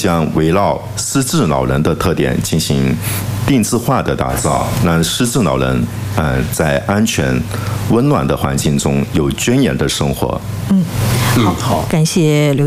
将围绕失智老人的特点进行定制化的打造，让失智老人在安全、温暖的环境中有尊严的生活。 好，感谢刘